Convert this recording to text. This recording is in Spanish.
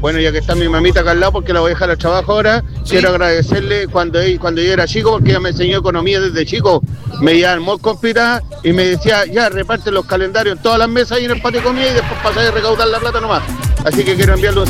Bueno, ya que está mi mamita acá al lado, porque la voy a dejar al trabajo ahora, quiero agradecerle cuando yo era chico, porque ella me enseñó economía desde chico. Me iba al mall con pita y me decía, ya, reparte los calendarios en todas las mesas y en el patio de comida y después pasáis a recaudar la plata nomás. Así que quiero enviarle un